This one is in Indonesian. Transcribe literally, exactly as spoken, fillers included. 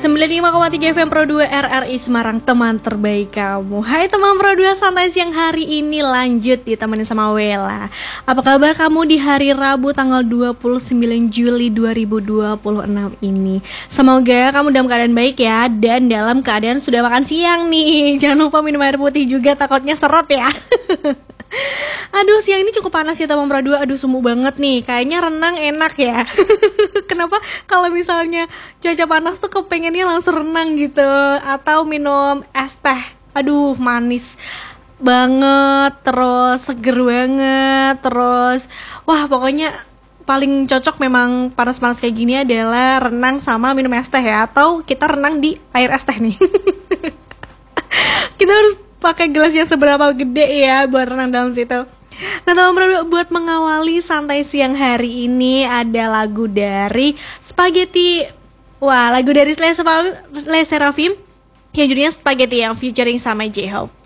sembilan puluh lima koma tiga F M Pro dua R R I Semarang, teman terbaik kamu. Hai teman Pro dua santai siang hari ini, lanjut ditemenin sama Wela. Apa kabar kamu di hari Rabu tanggal dua puluh sembilan Juli dua ribu dua puluh enam ini? Semoga kamu dalam keadaan baik ya, dan dalam keadaan sudah makan siang nih. Jangan lupa minum air putih juga, takutnya seret ya. Aduh, siang ini cukup panas ya teman Pro dua. Aduh, sumuk banget nih. Kayaknya renang enak ya. Kenapa kalau misalnya cuaca panas tuh kepengennya langsung renang gitu, atau minum es teh. Aduh, manis banget, terus seger banget, terus wah pokoknya paling cocok memang panas-panas kayak gini adalah renang sama minum es teh ya, atau kita renang di air es teh nih. Kita harus pakai gelas yang seberapa gede ya buat renang dalam situ. Nah teman-teman, buat mengawali santai siang hari ini ada lagu dari Spaghetti. Wah, lagu dari Le Sserafim yang judulnya Spaghetti yang featuring sama J-Hope.